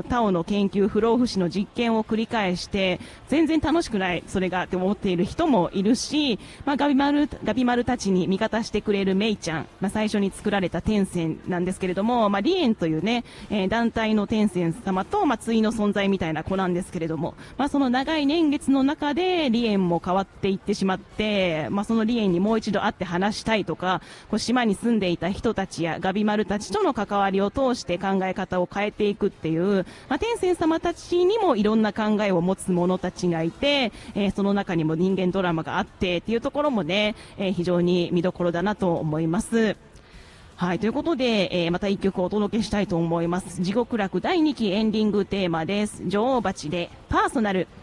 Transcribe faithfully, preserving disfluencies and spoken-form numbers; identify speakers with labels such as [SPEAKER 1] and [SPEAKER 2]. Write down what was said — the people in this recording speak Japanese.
[SPEAKER 1] タオの研究、不老不死の実験を繰り返して、全然楽しくない、それがって思っている人もいるし、まあ、ガビマル、ガビマルたちに味方してくれるメイちゃん、まあ、最初に作られた天線なんですけれども、まあ、リエンというね、えー、団体の天線様と、まあ、対の存在みたいな子なんですけれども、まあ、その長い年月の中で、リエンも変わっていってしまって、まあ、そのリエンにもう一度会って話したいとか、こう島に住んでいた人たちやガビマルたちとの関わりを通して考え方を変えていくっていう、まあ、天線様たちにもいろんな考えを持つ者たちがいて、えー、その中にも人間ドラマがあってっていうところもね、えー、非常に見どころだなと思います。はい、ということで、えー、また一曲お届けしたいと思います。地獄楽だいにきエンディングテーマです。女王蜂でパーソナル。